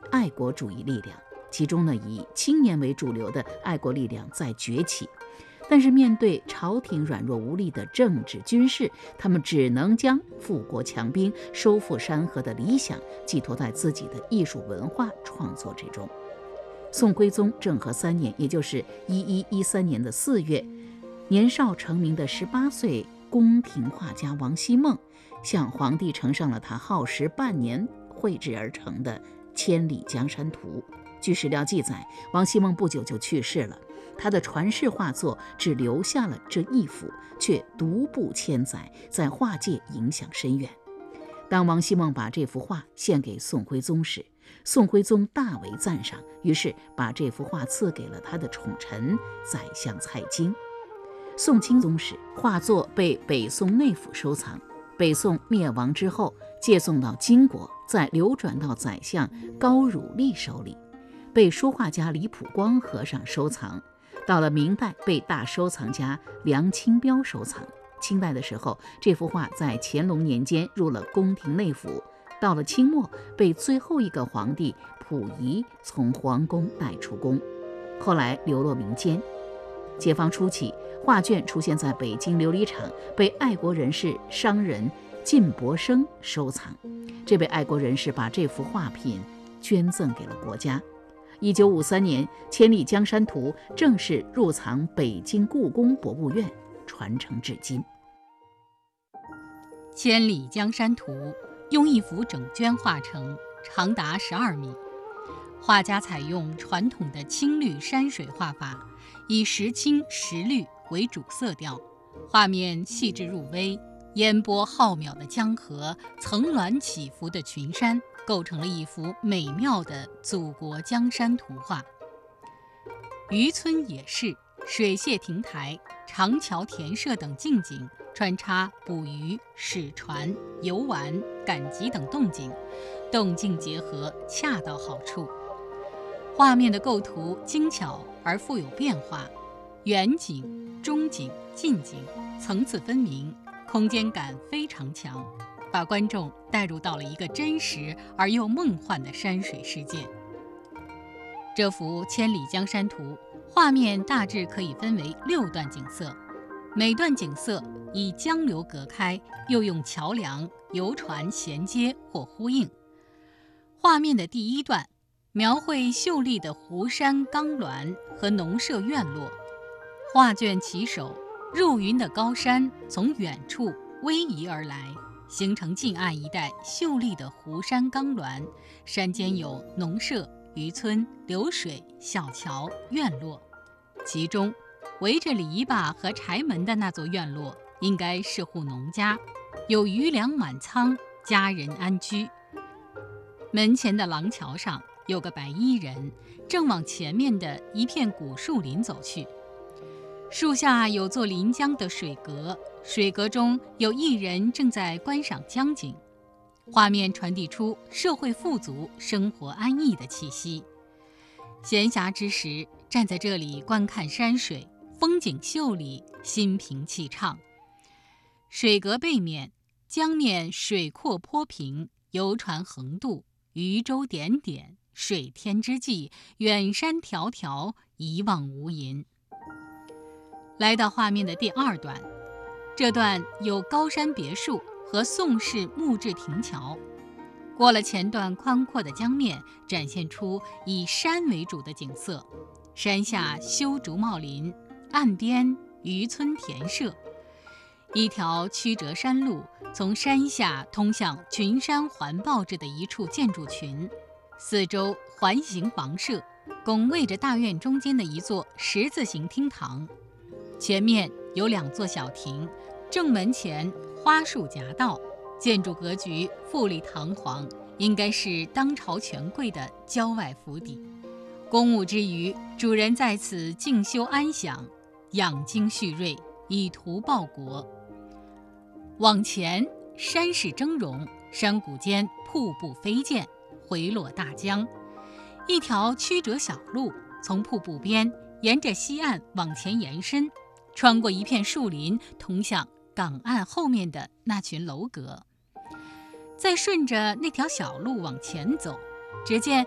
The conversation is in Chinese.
爱国主义力量，其中呢以青年为主流的爱国力量在崛起。但是面对朝廷软弱无力的政治军事，他们只能将富国强兵、收复山河的理想寄托在自己的艺术文化创作之中。宋徽宗政和3年，也就是1113年的4月，年少成名的18岁宫廷画家王希孟向皇帝呈上了他耗时半年绘制而成的《千里江山图》。据史料记载，王希孟不久就去世了，他的传世画作只留下了这一幅，却独步千载，在画界影响深远。当王希孟把这幅画献给宋徽宗时，宋徽宗大为赞赏，于是把这幅画赐给了他的宠臣宰相蔡京。宋钦宗时，画作被北宋内府收藏，北宋灭亡之后借送到金国，再流转到宰相高汝丽手里，被书画家李普光和尚收藏。到了明代，被大收藏家梁清标收藏。清代的时候，这幅画在乾隆年间入了宫廷内府，到了清末，被最后一个皇帝溥仪从皇宫带出宫，后来流落民间。解放初期，画卷出现在北京琉璃厂，被爱国人士、商人靳伯生收藏。这位爱国人士把这幅画品捐赠给了国家。1953年，《千里江山图》正式入藏北京故宫博物院，传承至今。 《千里江山图》用一幅整卷画成，长达12米。画家采用传统的青绿山水画法，以实青实绿为主色调，画面细致入微，烟波浩渺的江河，层峦起伏的群山，构成了一幅美妙的祖国江山图画。渔村野市、水榭亭台、长桥田舍等近景，穿插捕鱼、驶船、游玩、赶集等动静，动静结合，恰到好处。画面的构图精巧而富有变化，远景、中景、近景层次分明，空间感非常强，把观众带入到了一个真实而又梦幻的山水世界。这幅《千里江山图》画面大致可以分为6段景色，每段景色以江流隔开，又用桥梁、游船衔接或呼应。画面的第1段描绘秀丽的湖山冈峦和农舍院落，画卷起首，入云的高山从远处逶迤而来，形成近岸一带秀丽的湖山冈峦，山间有农舍、渔村、流水、小桥、院落。其中围着篱笆和柴门的那座院落应该是户农家，有余粮满仓，家人安居。门前的廊桥上有个白衣人，正往前面的一片古树林走去。树下有座临江的水阁，水阁中有一人正在观赏江景。画面传递出社会富足、生活安逸的气息。闲暇之时，站在这里观看山水，风景秀丽，心平气畅。水阁背面，江面水阔坡平，游船横渡，渔舟点点，水天之际，远山迢迢，一望无垠。来到画面的第2段，这段有高山别墅和宋式木质亭桥。过了前段宽阔的江面，展现出以山为主的景色，山下修竹茂林，岸边渔村田舍。一条曲折山路从山下通向群山环抱着的一处建筑群，四周环形房舍，拱卫着大院中间的一座十字形厅堂。前面有2座小亭，正门前花树夹道，建筑格局富丽堂皇，应该是当朝权贵的郊外府邸。公务之余，主人在此静修安享，养精蓄锐，以图报国。往前，山势峥嵘，山谷间瀑布飞溅，回落大江。一条曲折小路从瀑布边沿着西岸往前延伸，穿过一片树林，通向港岸后面的那群楼阁。再顺着那条小路往前走，只见